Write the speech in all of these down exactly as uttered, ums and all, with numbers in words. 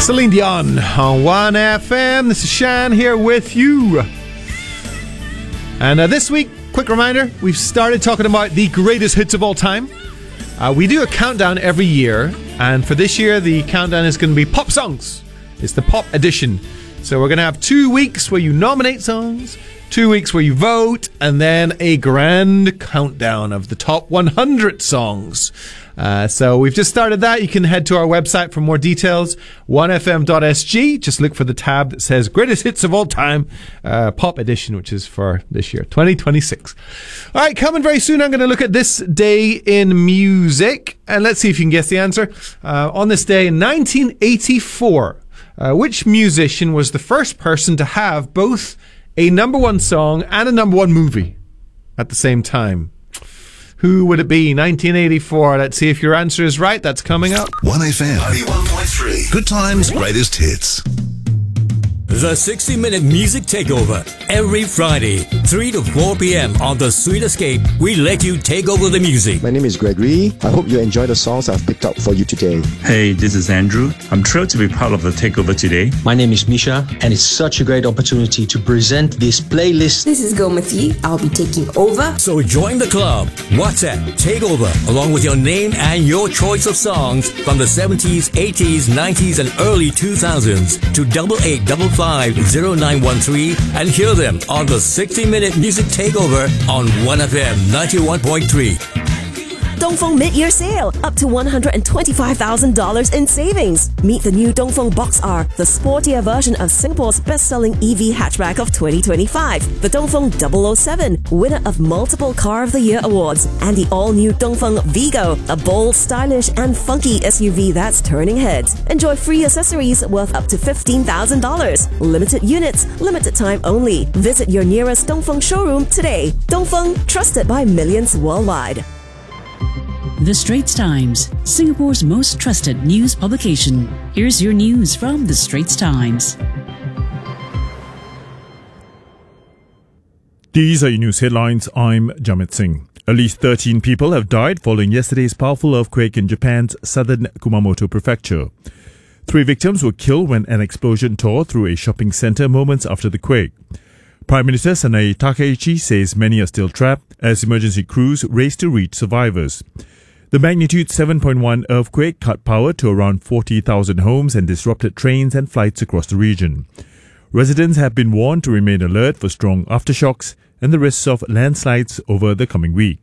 Celine Dion on one F M. This is Shan here with you. And uh, this week, quick reminder, we've started talking about the greatest hits of all time. Uh, we do a countdown every year, and for this year, the countdown is going to be pop songs. It's the pop edition. So we're going to have two weeks where you nominate songs, two weeks where you vote, and then a grand countdown of the top one hundred songs. Uh, so we've just started that. You can head to our website for more details, one f m dot s g. Just look for the tab that says Greatest Hits of All Time, uh, Pop Edition, which is for this year, twenty twenty-six. All right, coming very soon, I'm going to look at this day in music, and let's see if you can guess the answer. Uh, on this day in nineteen eighty-four, uh, which musician was the first person to have both a number one song and a number one movie at the same time? Who would it be? nineteen eighty-four. Let's see if your answer is right. That's coming up. one F M ninety-one point three. Good times, greatest hits. The sixty minute Music Takeover. Every Friday, three to four p.m. on The Sweet Escape, we let you take over the music. My name is Gregory. I hope you enjoy the songs I've picked up for you today. Hey, this is Andrew. I'm thrilled to be part of the Takeover today. My name is Misha, and it's such a great opportunity to present this playlist. This is Gomati. I'll be taking over. So join the club. WhatsApp Takeover, along with your name and your choice of songs from the seventies, eighties, nineties, and early two thousands to double eight double five zero nine one three and hear them on the sixty minute Music Takeover on one F M ninety-one point three. Dongfeng mid-year sale, up to one hundred twenty-five thousand dollars in savings. Meet the new Dongfeng Box R, the sportier version of Singapore's best-selling E V hatchback of twenty twenty-five. The Dongfeng double oh seven, winner of multiple Car of the Year awards. And the all-new Dongfeng Vigo, a bold, stylish and funky S U V that's turning heads. Enjoy free accessories worth up to fifteen thousand dollars. Limited units, limited time only. Visit your nearest Dongfeng showroom today. Dongfeng, trusted by millions worldwide. The Straits Times, Singapore's most trusted news publication. Here's your news from The Straits Times. These are your news headlines. I'm Jamit Singh. At least thirteen people have died following yesterday's powerful earthquake in Japan's southern Kumamoto prefecture. Three victims were killed when an explosion tore through a shopping center moments after the quake. Prime Minister Sanae Takaichi says many are still trapped as emergency crews race to reach survivors. The magnitude seven point one earthquake cut power to around forty thousand homes and disrupted trains and flights across the region. Residents have been warned to remain alert for strong aftershocks and the risks of landslides over the coming week.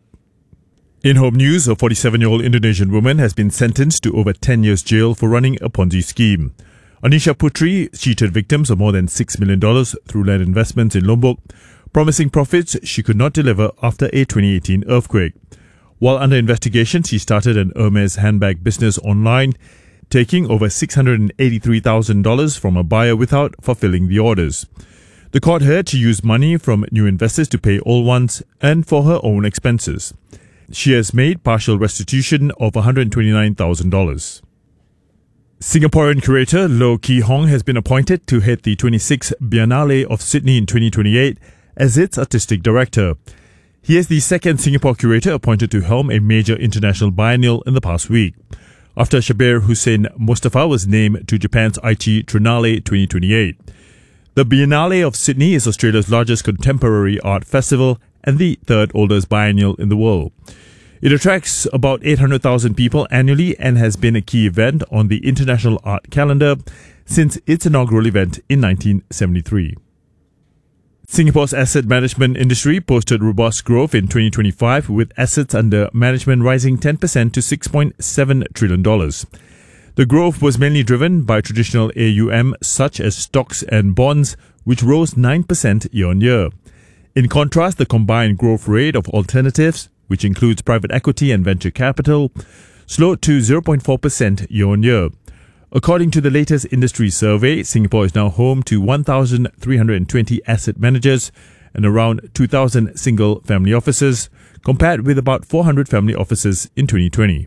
In home news, a forty-seven-year-old Indonesian woman has been sentenced to over ten years jail for running a Ponzi scheme. Anisha Putri cheated victims of more than six million dollars through land investments in Lombok, promising profits she could not deliver after a twenty eighteen earthquake. While under investigation, she started an Hermes handbag business online, taking over six hundred eighty-three thousand dollars from a buyer without fulfilling the orders. The court heard she used money from new investors to pay old ones and for her own expenses. She has made partial restitution of one hundred twenty-nine thousand dollars. Singaporean curator Low Kee Hong has been appointed to head the twenty-sixth Biennale of Sydney in twenty twenty-eight as its artistic director. He is the second Singapore curator appointed to helm a major international biennial in the past week, after Shabir Hussein Mustafa was named to Japan's Aichi Triennale twenty twenty-eight. The Biennale of Sydney is Australia's largest contemporary art festival and the third oldest biennial in the world. It attracts about eight hundred thousand people annually and has been a key event on the international art calendar since its inaugural event in nineteen seventy-three. Singapore's asset management industry posted robust growth in twenty twenty-five, with assets under management rising ten percent to six point seven trillion dollars. The growth was mainly driven by traditional A U M such as stocks and bonds, which rose nine percent year-on-year. In contrast, the combined growth rate of alternatives, which includes private equity and venture capital, slowed to zero point four percent year-on-year. According to the latest industry survey, Singapore is now home to one thousand three hundred twenty asset managers and around two thousand single-family offices, compared with about four hundred family offices in twenty twenty.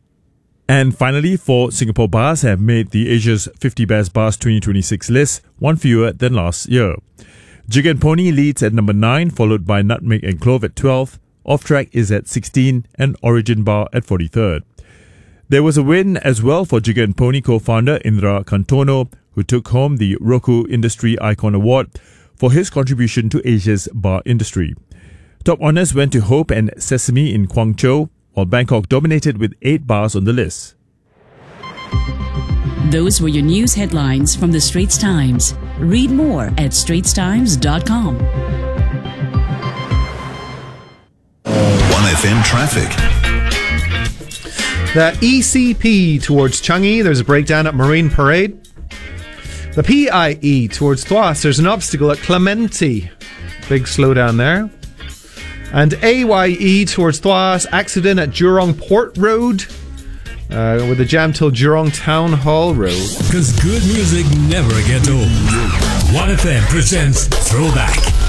And finally, four Singapore bars have made the Asia's fifty Best Bars twenty twenty-six list, one fewer than last year. Jig and Pony leads at number nine, followed by Nutmeg and Clove at twelve, Off Track is at sixteen, and Origin Bar at forty-third. There was a win as well for Jigger and Pony co-founder Indra Kantono, who took home the Roku Industry Icon Award for his contribution to Asia's bar industry. Top honours went to Hope and Sesame in Guangzhou, while Bangkok dominated with eight bars on the list. Those were your news headlines from the Straits Times. Read more at straits times dot com. one F M traffic. The E C P towards Changi, there's a breakdown at Marine Parade. The P I E towards Tuas, there's an obstacle at Clementi. Big slowdown there. And A Y E towards Tuas, accident at Jurong Port Road. Uh, with a jam till Jurong Town Hall Road. Because good music never gets old. one F M presents Throwback.